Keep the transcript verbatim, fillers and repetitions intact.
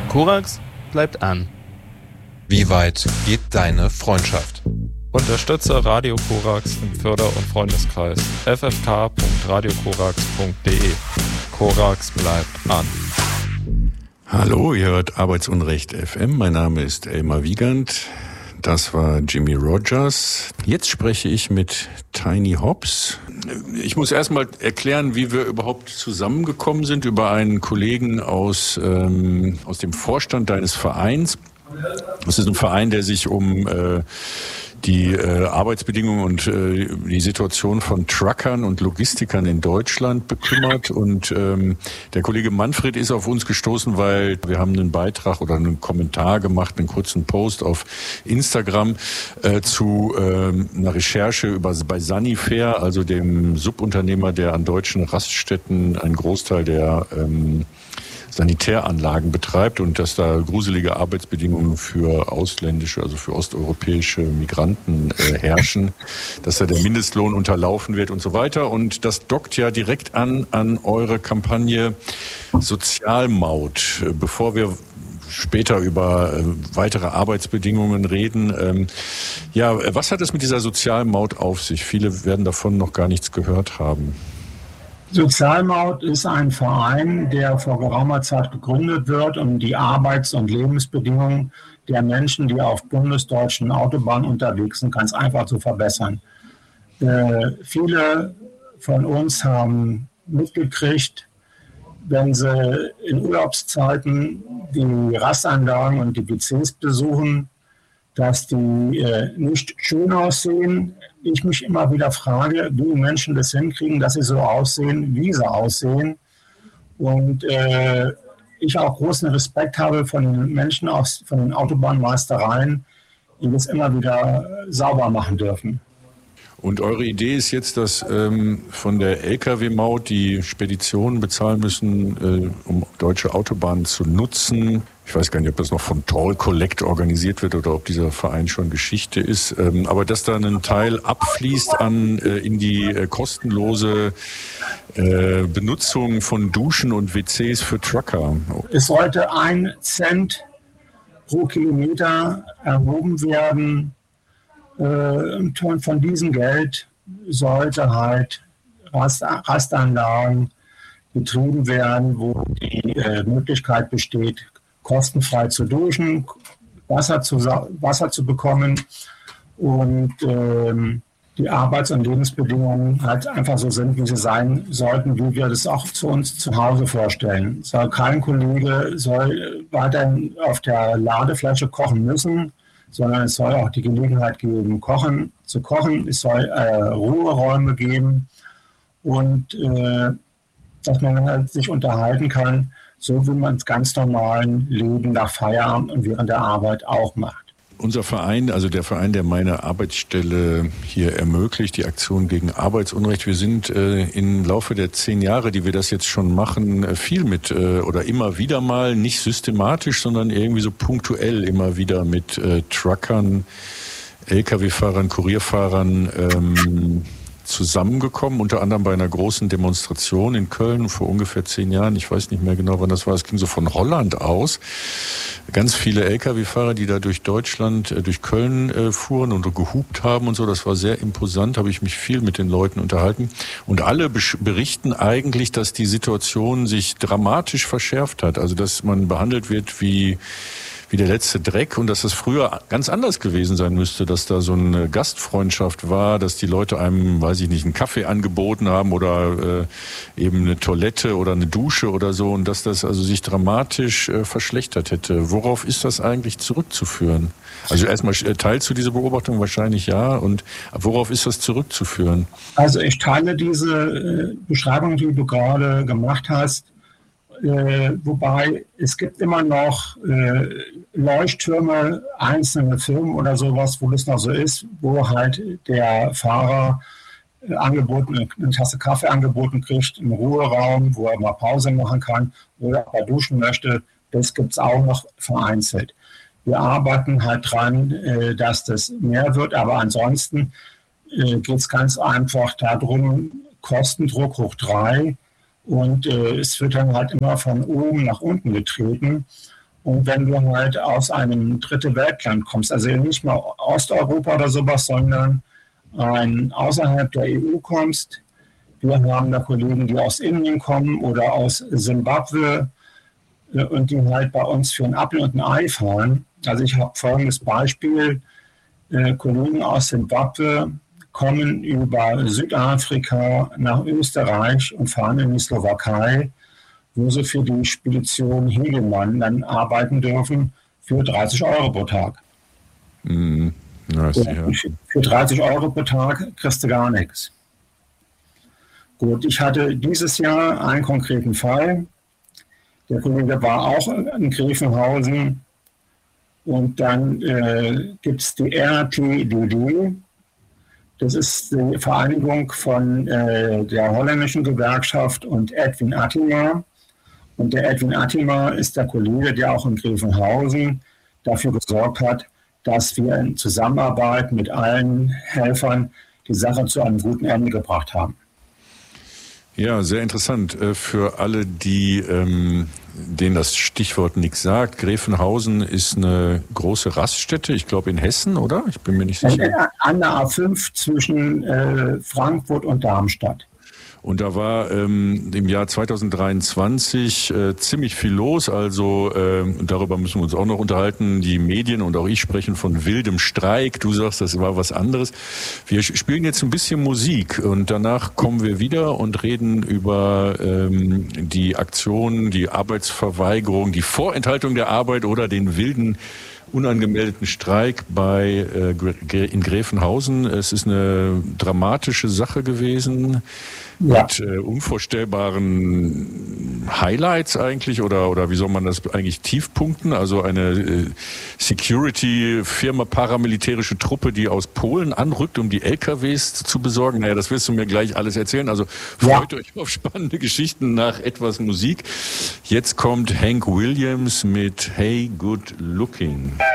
Korax bleibt an. Wie weit geht deine Freundschaft? Unterstütze Radio Korax im Förder- und Freundeskreis f f k punkt radio korax punkt d e. Korax bleibt an. Hallo, ihr hört Arbeitsunrecht F M. Mein Name ist Elmar Wiegand. Das war Jimmy Rogers. Jetzt spreche ich mit Tiny Hobbs. Ich muss erstmal erklären, wie wir überhaupt zusammengekommen sind über einen Kollegen aus, ähm, aus dem Vorstand deines Vereins. Das ist ein Verein, der sich um äh, die äh, Arbeitsbedingungen und äh, die Situation von Truckern und Logistikern in Deutschland bekümmert. Und ähm, der Kollege Manfred ist auf uns gestoßen, weil wir haben einen Beitrag oder einen Kommentar gemacht, einen kurzen Post auf Instagram äh, zu äh, einer Recherche über bei Sanifair, also dem Subunternehmer, der an deutschen Raststätten einen Großteil der ähm, Sanitäranlagen betreibt und dass da gruselige Arbeitsbedingungen für ausländische, also für osteuropäische Migranten äh, herrschen, dass da der Mindestlohn unterlaufen wird und so weiter. Und das dockt ja direkt an an eure Kampagne Sozialmaut. Bevor wir später über äh, weitere Arbeitsbedingungen reden. Ähm, ja, was hat es mit dieser Sozialmaut auf sich? Viele werden davon noch gar nichts gehört haben. Sozialmaut ist ein Verein, der vor geraumer Zeit gegründet wird, um die Arbeits- und Lebensbedingungen der Menschen, die auf bundesdeutschen Autobahnen unterwegs sind, ganz einfach zu verbessern. Äh, viele von uns haben mitgekriegt, wenn sie in Urlaubszeiten die Rastanlagen und die W Cs besuchen, dass die äh, nicht schön aussehen. Ich mich immer wieder frage, wie Menschen das hinkriegen, dass sie so aussehen, wie sie aussehen. Und äh, ich auch großen Respekt habe von den Menschen, aus, von den Autobahnmeistereien, die das immer wieder sauber machen dürfen. Und eure Idee ist jetzt, dass ähm, von der L K W-Maut die Speditionen bezahlen müssen, äh, um deutsche Autobahnen zu nutzen. Ich weiß gar nicht, ob das noch von Toll Collect organisiert wird oder ob dieser Verein schon Geschichte ist. Ähm, aber dass da ein Teil abfließt an äh, in die äh, kostenlose äh, Benutzung von Duschen und W Cs für Trucker. Es sollte ein Cent pro Kilometer erhoben werden. Und von diesem Geld sollte halt Rast, Rastanlagen betrieben werden, wo die äh, Möglichkeit besteht, kostenfrei zu duschen, Wasser zu, Wasser zu bekommen und ähm, die Arbeits- und Lebensbedingungen halt einfach so sind, wie sie sein sollten, wie wir das auch zu uns zu Hause vorstellen. Soll kein Kollege soll weiterhin auf der Ladefläche kochen müssen, sondern es soll auch die Gelegenheit geben, kochen, zu kochen. Es soll äh, Ruheräume geben und äh, dass man halt sich unterhalten kann, so wie man es ganz normalen Leben nach Feierabend und während der Arbeit auch macht. Unser Verein, also der Verein, der meine Arbeitsstelle hier ermöglicht, die Aktion gegen Arbeitsunrecht. Wir sind äh, im Laufe der zehn Jahre, die wir das jetzt schon machen, äh, viel mit äh, oder immer wieder mal, nicht systematisch, sondern irgendwie so punktuell immer wieder mit äh, Truckern, L K W-Fahrern, Kurierfahrern ähm, zusammengekommen, unter anderem bei einer großen Demonstration in Köln vor ungefähr zehn Jahren. Ich weiß nicht mehr genau, wann das war. Es ging so von Holland aus. Ganz viele L K W-Fahrer, die da durch Deutschland, äh, durch Köln äh, fuhren und gehupt haben und so. Das war sehr imposant, habe ich mich viel mit den Leuten unterhalten. Und alle besch- berichten eigentlich, dass die Situation sich dramatisch verschärft hat. Also, dass man behandelt wird wie wie der letzte Dreck und dass das früher ganz anders gewesen sein müsste, dass da so eine Gastfreundschaft war, dass die Leute einem, weiß ich nicht, einen Kaffee angeboten haben oder äh, eben eine Toilette oder eine Dusche oder so und dass das also sich dramatisch äh, verschlechtert hätte. Worauf ist das eigentlich zurückzuführen? Also erstmal teilst du diese Beobachtung wahrscheinlich ja und worauf ist das zurückzuführen? Also ich teile diese äh, Beschreibung, die du gerade gemacht hast. Äh, wobei es gibt immer noch äh, Leuchttürme, einzelne Firmen oder sowas, wo das noch so ist, wo halt der Fahrer äh, angeboten, eine Tasse Kaffee angeboten kriegt, einen Ruheraum, wo er mal Pause machen kann oder auch mal duschen möchte. Das gibt es auch noch vereinzelt. Wir arbeiten halt dran, äh, dass das mehr wird, aber ansonsten äh, geht es ganz einfach darum, Kostendruck hoch drei. Und äh, es wird dann halt immer von oben nach unten getreten. Und wenn du halt aus einem dritte Weltland kommst, also nicht mal Osteuropa oder sowas, sondern ein, außerhalb der E U kommst, wir haben da Kollegen, die aus Indien kommen oder aus Simbabwe und die halt bei uns für ein Apfel und ein Ei fahren. Also ich habe folgendes Beispiel, äh, Kollegen aus Simbabwe kommen über Südafrika nach Österreich und fahren in die Slowakei, wo sie für die Spedition Hegemann dann arbeiten dürfen für dreißig Euro pro Tag. Mm, nice, ja. Für dreißig Euro pro Tag kriegst du gar nichts. Gut, ich hatte dieses Jahr einen konkreten Fall. Der Kollege war auch in Gräfenhausen und dann äh, gibt es die R T D D. Das ist die Vereinigung von äh, der holländischen Gewerkschaft und Edwin Attima. Und der Edwin Attima ist der Kollege, der auch in Gräfenhausen dafür gesorgt hat, dass wir in Zusammenarbeit mit allen Helfern die Sache zu einem guten Ende gebracht haben. Ja, sehr interessant. Für alle, die ähm, denen das Stichwort nichts sagt, Gräfenhausen ist eine große Raststätte, ich glaube in Hessen, oder? Ich bin mir nicht sicher. An der A fünf zwischen äh, Frankfurt und Darmstadt. Und da war ähm, im Jahr zwanzig dreiundzwanzig äh, ziemlich viel los. Also äh, darüber müssen wir uns auch noch unterhalten. Die Medien und auch ich sprechen von wildem Streik. Du sagst, das war was anderes. Wir spielen jetzt ein bisschen Musik und danach kommen wir wieder und reden über ähm, die Aktion, die Arbeitsverweigerung, die Vorenthaltung der Arbeit oder den wilden unangemeldeten Streik bei äh, in Gräfenhausen. Es ist eine dramatische Sache gewesen. Ja. Mit äh, unvorstellbaren Highlights eigentlich oder oder wie soll man das eigentlich Tiefpunkten? Also eine äh, Security-Firma, paramilitärische Truppe, die aus Polen anrückt, um die L K Ws zu besorgen. Naja, das wirst du mir gleich alles erzählen. Also freut ja. euch auf spannende Geschichten nach etwas Musik. Jetzt kommt Hank Williams mit Hey Good Looking.